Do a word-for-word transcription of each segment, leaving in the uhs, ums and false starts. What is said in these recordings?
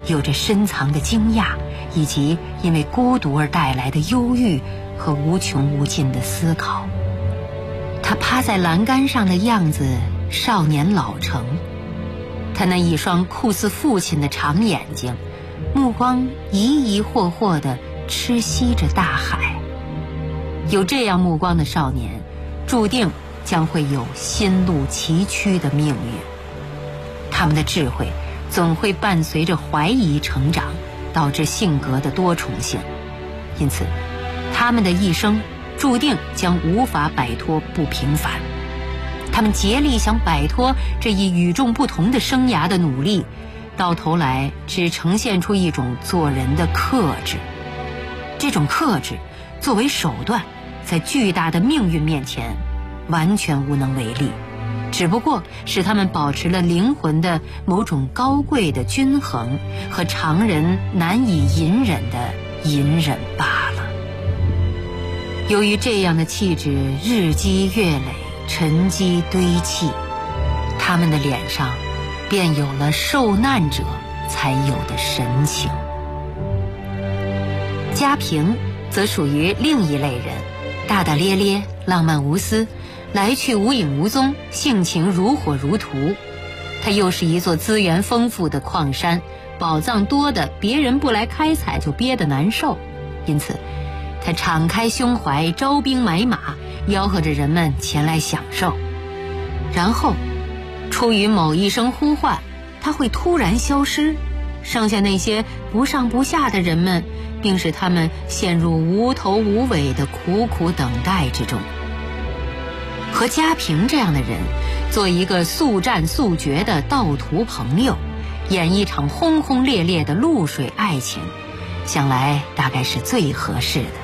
有着深藏的惊讶，以及因为孤独而带来的忧郁和无穷无尽的思考。他趴在栏杆上的样子少年老成，他那一双酷似父亲的长眼睛，目光疑疑惑惑地痴息着大海。有这样目光的少年，注定将会有心路崎岖的命运。他们的智慧总会伴随着怀疑成长，导致性格的多重性。因此，他们的一生注定将无法摆脱不平凡。他们竭力想摆脱这一与众不同的生涯的努力，到头来只呈现出一种做人的克制。这种克制作为手段，在巨大的命运面前完全无能为力，只不过使他们保持了灵魂的某种高贵的均衡和常人难以隐忍的隐忍罢了。由于这样的气质日积月累，沉积堆砌，他们的脸上便有了受难者才有的神情。家平则属于另一类人，大大咧咧，浪漫无私，来去无影无踪，性情如火如荼。它又是一座资源丰富的矿山，宝藏多的别人不来开采就憋得难受，因此他敞开胸怀，招兵买马，吆喝着人们前来享受。然后出于某一声呼唤，他会突然消失，剩下那些不上不下的人们，并使他们陷入无头无尾的苦苦等待之中。和家平这样的人做一个速战速决的道途朋友，演一场轰轰烈烈的露水爱情，想来大概是最合适的。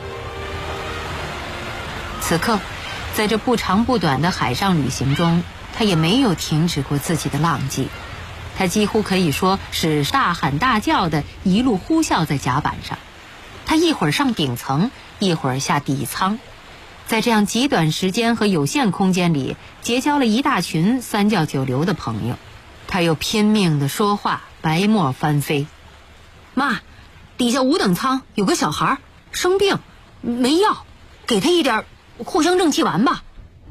此刻在这不长不短的海上旅行中，他也没有停止过自己的浪迹。他几乎可以说是大喊大叫的一路呼啸在甲板上，他一会儿上顶层，一会儿下底舱，在这样极短时间和有限空间里结交了一大群三教九流的朋友。他又拼命地说话，白沫翻飞。妈，底下五等舱有个小孩生病没药，给他一点藿香正气丸吧。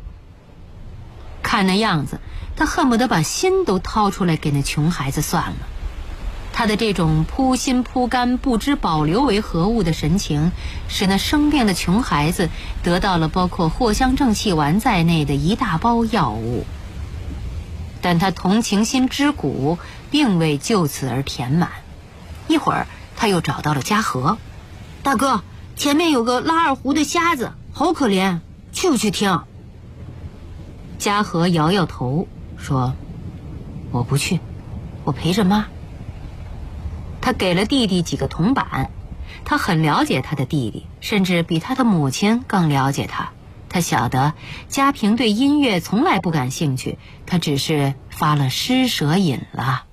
看那样子，他恨不得把心都掏出来给那穷孩子算了。他的这种扑心扑肝不知保留为何物的神情，使那生病的穷孩子得到了包括藿香正气丸在内的一大包药物。但他同情心之谷并未就此而填满。一会儿他又找到了嘉禾。大哥，前面有个拉二胡的瞎子，好可怜，去不去听？嘉禾摇摇头说，我不去，我陪着妈。他给了弟弟几个铜板，他很了解他的弟弟，甚至比他的母亲更了解他。他晓得家平对音乐从来不感兴趣，他只是发了施舍瘾了。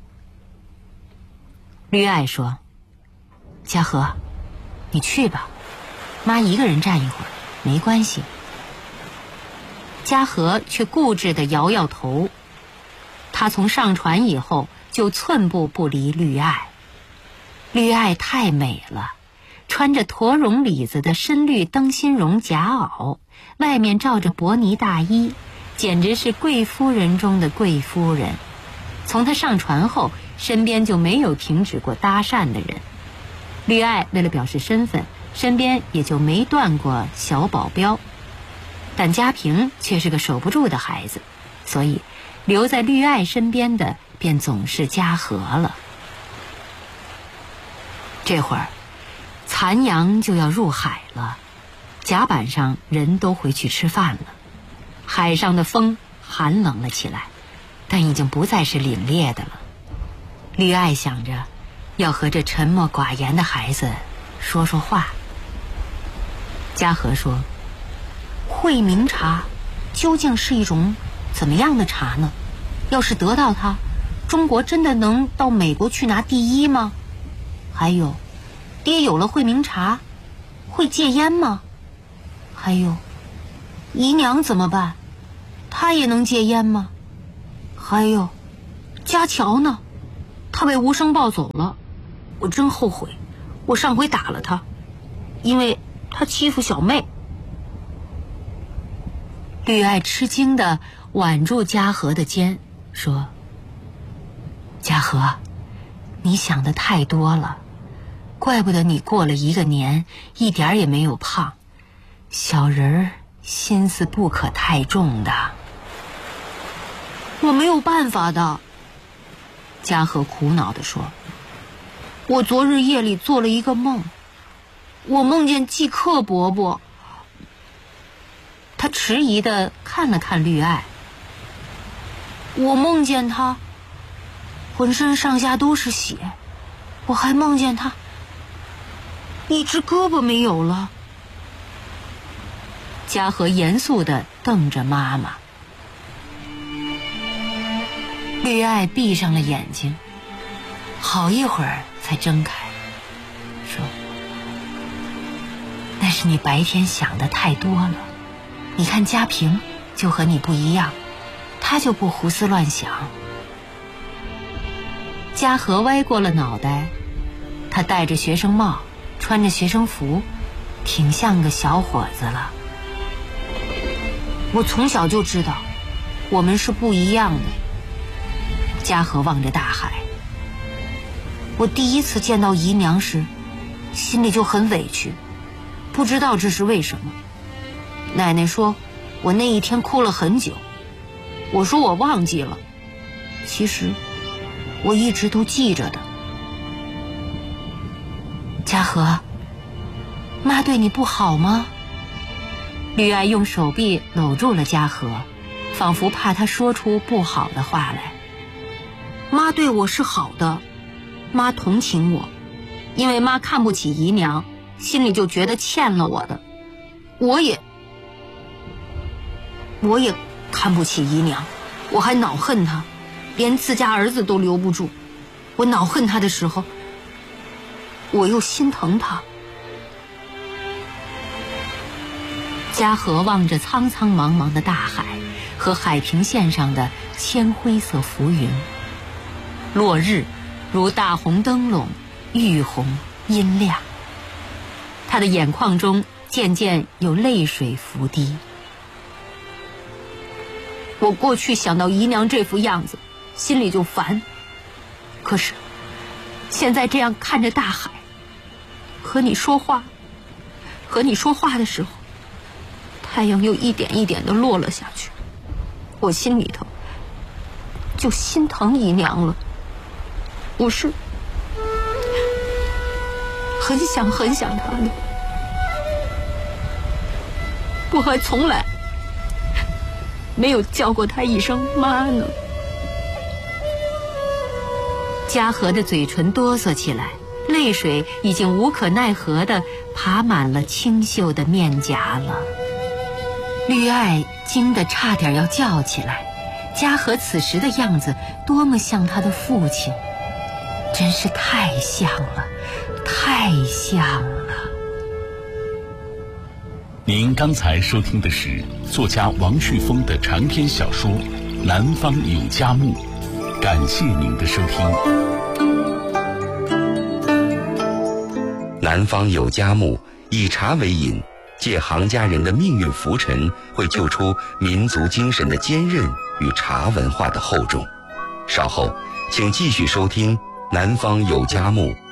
绿爱说，嘉禾，你去吧，妈一个人站一会儿没关系。嘉禾却固执地摇摇头。他从上船以后就寸步不离绿爱。绿爱太美了，穿着驼绒里子的深绿灯芯绒夹袄，外面罩着薄呢大衣，简直是贵夫人中的贵夫人。从她上船后，身边就没有停止过搭讪的人。绿爱为了表示身份，身边也就没断过小保镖。但家平却是个守不住的孩子，所以留在绿爱身边的便总是嘉禾了。这会儿残阳就要入海了，甲板上人都回去吃饭了。海上的风寒冷了起来，但已经不再是凛冽的了。绿爱想着要和这沉默寡言的孩子说说话。嘉禾说，惠明茶究竟是一种怎么样的茶呢？要是得到它，中国真的能到美国去拿第一吗？还有，爹有了惠明茶会戒烟吗？还有，姨娘怎么办？她也能戒烟吗？还有，家乔呢？他被无声抱走了， 我真后悔，我上回打了他，因为他欺负小妹。绿爱吃惊地挽住嘉禾的肩，说：嘉禾，你想的太多了，怪不得你过了一个年一点也没有胖，小人儿心思不可太重的。我没有办法的，嘉禾苦恼地说，我昨日夜里做了一个梦，我梦见季克伯伯。他迟疑地看了看绿爱，我梦见他浑身上下都是血，我还梦见他一只胳膊没有了。嘉禾严肃地瞪着妈妈。绿爱闭上了眼睛，好一会儿才睁开，说：那是你白天想的太多了，你看嘉平就和你不一样，他就不胡思乱想。嘉禾歪过了脑袋，他戴着学生帽，穿着学生服，挺像个小伙子了。我从小就知道我们是不一样的。嘉禾望着大海，我第一次见到姨娘时心里就很委屈，不知道这是为什么。奶奶说我那一天哭了很久，我说我忘记了，其实我一直都记着的。嘉禾，妈对你不好吗？绿爱用手臂搂住了嘉禾，仿佛怕他说出不好的话来。妈对我是好的，妈同情我，因为妈看不起姨娘，心里就觉得欠了我的。我也我也看不起姨娘，我还恼恨她，连自家儿子都留不住。我恼恨她的时候，我又心疼她。嘉禾望着苍苍茫茫的大海和海平线上的铅灰色浮云，落日如大红灯笼，玉红阴亮。他的眼眶中渐渐有泪水浮滴。我过去想到姨娘这副样子，心里就烦。可是现在这样看着大海，和你说话，和你说话的时候，太阳又一点一点地落了下去，我心里头就心疼姨娘了。我是很想很想她的，我还从来没有叫过她一声妈呢。嘉禾的嘴唇哆嗦起来，泪水已经无可奈何地爬满了清秀的面颊了。绿爱惊得差点要叫起来，嘉禾此时的样子多么像他的父亲，真是太像了，太像了。 您刚才收听的是作家王旭峰的长篇小说《南方有佳木》，感谢您的收听。 南方有佳木，以茶为饮，借行家人的命运浮沉，会救出民族精神的坚韧与茶文化的厚重。稍后请继续收听南方有佳木